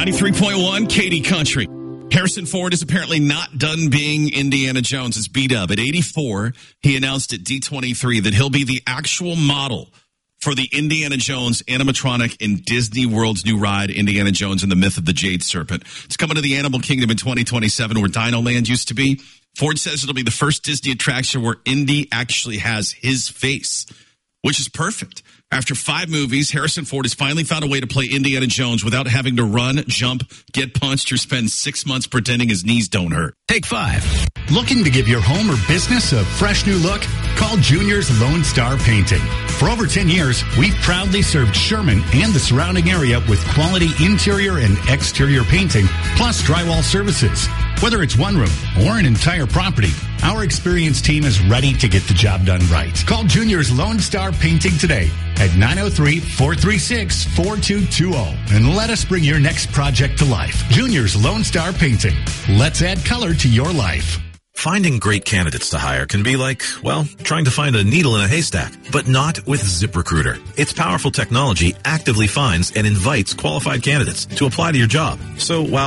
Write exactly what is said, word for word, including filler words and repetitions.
ninety-three point one Katy Country. Harrison Ford is apparently not done being Indiana Jones. It's B-Dub. At eighty-four, he announced at D twenty-three that he'll be the actual model for the Indiana Jones animatronic in Disney World's new ride, Indiana Jones and the Myth of the Jade Serpent. It's coming to the Animal Kingdom in twenty twenty-seven, where Dino Land used to be. Ford says it'll be the first Disney attraction where Indy actually has his face, which is perfect. After five movies, Harrison Ford has finally found a way to play Indiana Jones without having to run, jump, get punched, or spend six months pretending his knees don't hurt. Take five. Looking to give your home or business a fresh new look? Call Junior's Lone Star Painting. For over ten years, we've proudly served Sherman and the surrounding area with quality interior and exterior painting, plus drywall services. Whether it's one room or an entire property, our experienced team is ready to get the job done right. Call Junior's Lone Star Painting today at nine oh three, four three six, four two two oh and let us bring your next project to life. Junior's Lone Star Painting. Let's add color to your life. Finding great candidates to hire can be like, well, trying to find a needle in a haystack, but not with ZipRecruiter. Its powerful technology actively finds and invites qualified candidates to apply to your job. So while